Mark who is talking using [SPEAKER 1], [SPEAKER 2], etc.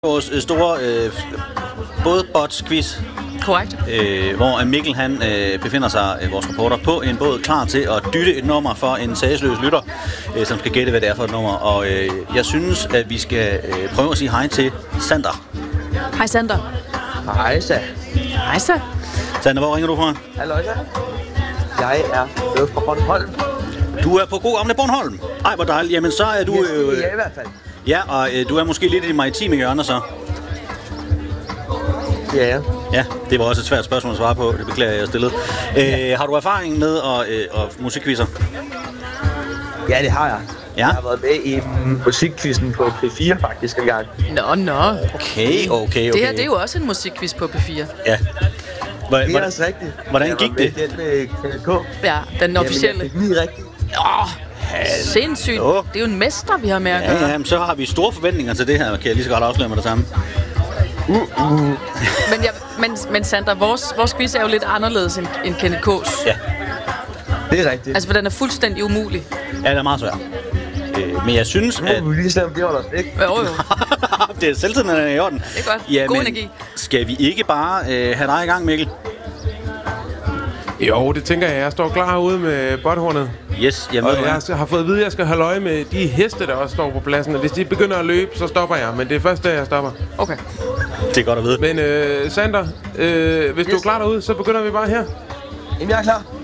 [SPEAKER 1] Vores store bådbots-quiz.
[SPEAKER 2] Korrekt.
[SPEAKER 1] Hvor Mikkel han befinder sig, vores reporter, på en båd klar til at dytte et nummer for en sagesløs lytter, som skal gætte, hvad det er for et nummer. Og jeg synes, at vi skal prøve at sige hej til Sander.
[SPEAKER 2] Hej Sander.
[SPEAKER 3] Hej så.
[SPEAKER 2] Hej så.
[SPEAKER 1] Sander, hvor ringer du fra?
[SPEAKER 3] Halløj så. Jeg er fra Bornholm.
[SPEAKER 1] Du er på god gamle Bornholm. Ej, hvor dejligt. Jamen, så er du...
[SPEAKER 3] Ja, i hvert fald.
[SPEAKER 1] Ja, og du er måske lidt i de maritime hjørner, så.
[SPEAKER 3] Ja.
[SPEAKER 1] Ja, det var også et svært spørgsmål at svare på. Det beklager jeg stillede. Har du erfaring med at musikquizzer?
[SPEAKER 3] Ja, det har jeg.
[SPEAKER 1] Ja.
[SPEAKER 3] Jeg har været med i musikquizzen på P4 faktisk en gang.
[SPEAKER 2] Nå.
[SPEAKER 1] Okay.
[SPEAKER 2] Det her, det er jo også en musikquiz på P4.
[SPEAKER 1] Ja.
[SPEAKER 3] Det er også rigtigt.
[SPEAKER 1] Hvordan gik det?
[SPEAKER 3] Jeg var med den med KK.
[SPEAKER 2] Ja, den officielle.
[SPEAKER 3] Jeg fik lige rigtigt.
[SPEAKER 2] Sindssygt. Det er jo en mester, vi har med at gøre.
[SPEAKER 1] Ja, så har vi store forventninger til det her, kan jeg lige så godt afsløre med det samme.
[SPEAKER 2] Men Sandra, vores quiz er jo lidt anderledes end Kenneth K's.
[SPEAKER 1] Ja.
[SPEAKER 3] Det er rigtigt.
[SPEAKER 2] Altså, for den er fuldstændig umulig.
[SPEAKER 1] Ja, det er meget svært. Men jeg synes, at...
[SPEAKER 3] Nu må vi lige se, om det holder os væk.
[SPEAKER 2] Jo.
[SPEAKER 1] Det er selvtiden, der er i orden.
[SPEAKER 2] Det er godt.
[SPEAKER 1] Ja,
[SPEAKER 2] God
[SPEAKER 1] men
[SPEAKER 2] energi.
[SPEAKER 1] Skal vi ikke bare have dig i gang, Mikkel?
[SPEAKER 4] Jo, det tænker jeg. Jeg står klar herude med botthornet.
[SPEAKER 1] Yes, jeg
[SPEAKER 4] Og jeg har fået at vide, at jeg skal holde øje med de heste, der også står på pladsen. Og hvis de begynder at løbe, så stopper jeg. Men det er først der, jeg stopper.
[SPEAKER 2] Okay.
[SPEAKER 1] Det er godt at vide.
[SPEAKER 4] Men Sander, hvis du er klar derude, så begynder vi bare her.
[SPEAKER 3] Jamen, jeg er klar.